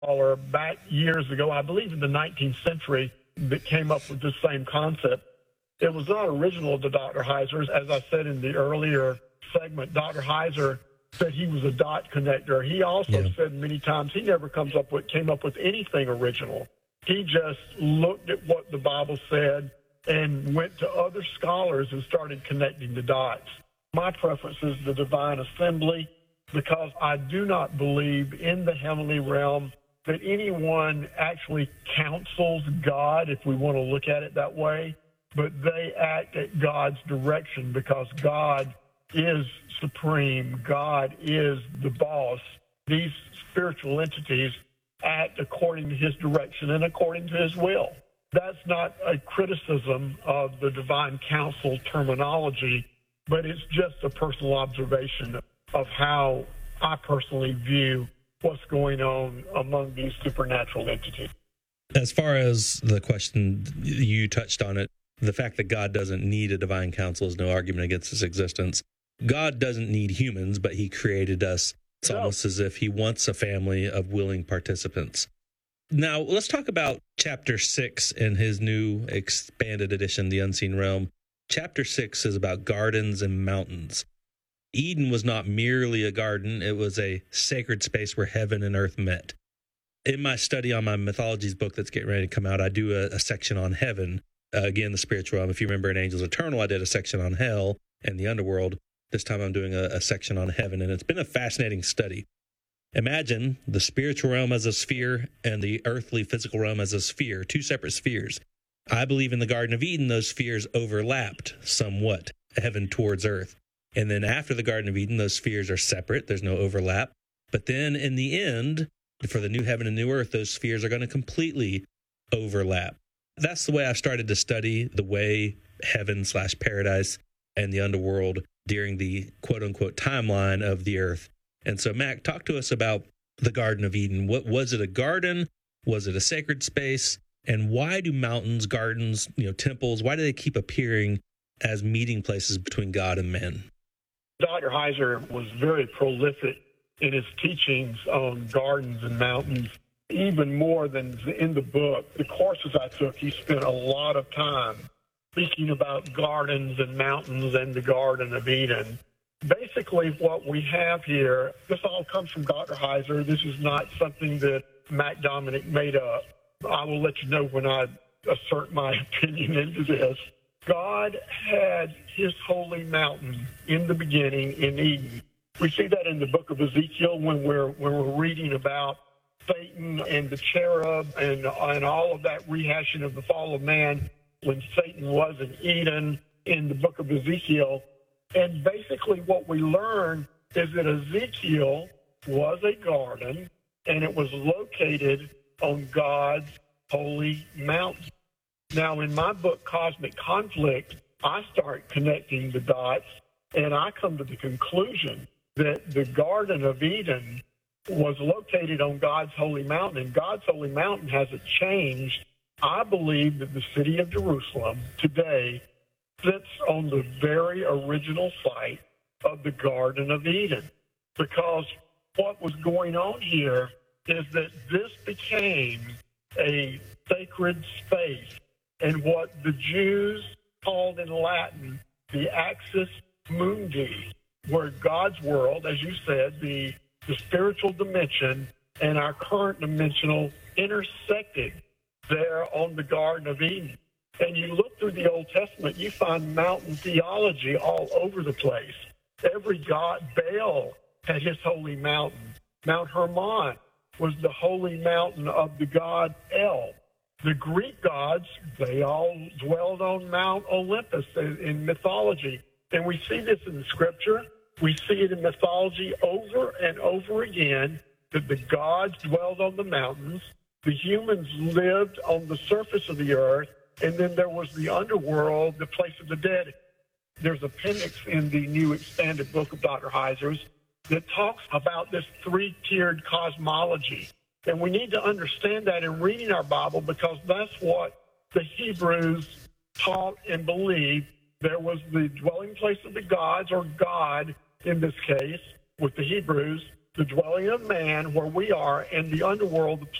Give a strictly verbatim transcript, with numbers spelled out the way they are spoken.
scholar back years ago, I believe in the nineteenth century, that came up with the same concept. It was not original to Doctor Heiser's. As I said in the earlier segment, Doctor Heiser said he was a dot connector. He also yeah. said many times he never comes up with came up with anything original. He just looked at what the Bible said and went to other scholars and started connecting the dots. My preference is the divine assembly, because I do not believe in the heavenly realm that anyone actually counsels God, if we want to look at it that way, but they act at God's direction because God is supreme. God is the boss. These spiritual entities act according to his direction and according to his will. That's not a criticism of the divine counsel terminology, but it's just a personal observation of how I personally view what's going on among these supernatural entities. As far as the question, you touched on it, the fact that God doesn't need a divine counsel is no argument against his existence. God doesn't need humans, but he created us. It's no. almost as if he wants a family of willing participants. Now, let's talk about chapter six in his new expanded edition, The Unseen Realm. Chapter six is about gardens and mountains. Eden was not merely a garden, it was a sacred space where heaven and earth met. In my study on my mythologies book that's getting ready to come out, I do a, a section on heaven, uh, again, the spiritual realm. If you remember in Angels Eternal, I did a section on hell and the underworld. This time I'm doing a, a section on heaven, and it's been a fascinating study. Imagine the spiritual realm as a sphere and the earthly physical realm as a sphere, two separate spheres. I believe in the Garden of Eden, those spheres overlapped somewhat, heaven towards earth. And then after the Garden of Eden, those spheres are separate. There's no overlap. But then in the end, for the new heaven and new earth, those spheres are going to completely overlap. That's the way I started to study the way heaven slash paradise and the underworld during the quote-unquote timeline of the earth. And so, Mac, talk to us about the Garden of Eden. What was it, a garden? Was it a sacred space? And why do mountains, gardens, you know, temples, why do they keep appearing as meeting places between God and men? Doctor Heiser was very prolific in his teachings on gardens and mountains, even more than in the book. The courses I took, he spent a lot of time speaking about gardens and mountains and the Garden of Eden. Basically, what we have here, this all comes from Doctor Heiser. This is not something that Mac Dominic made up. I will let you know when I assert my opinion into this. God had his holy mountain in the beginning in Eden. We see that in the book of Ezekiel when we're when we're reading about Satan and the cherub and and all of that rehashing of the fall of man when Satan was in Eden in the book of Ezekiel. And basically what we learn is that Ezekiel was a garden and it was located on God's holy mountain. Now, in my book, Cosmic Conflict, I start connecting the dots, and I come to the conclusion that the Garden of Eden was located on God's holy mountain, and God's holy mountain hasn't changed. I believe that the city of Jerusalem today sits on the very original site of the Garden of Eden, because what was going on here is that this became a sacred space. And what the Jews called in Latin the axis mundi, where God's world, as you said, the, the spiritual dimension and our current dimensional intersected there on the Garden of Eden. And you look through the Old Testament, you find mountain theology all over the place. Every god, Baal had his holy mountain. Mount Hermon was the holy mountain of the god El. The Greek gods, they all dwelled on Mount Olympus in, in mythology. And we see this in the scripture. We see it in mythology over and over again, that the gods dwelled on the mountains, the humans lived on the surface of the earth, and then there was the underworld, the place of the dead. There's an appendix in the new expanded book of Doctor Heiser's that talks about this three-tiered cosmology. And we need to understand that in reading our Bible, because that's what the Hebrews taught and believed. There was the dwelling place of the gods, or God in this case, with the Hebrews. the dwelling of man, where we are, and the underworld, the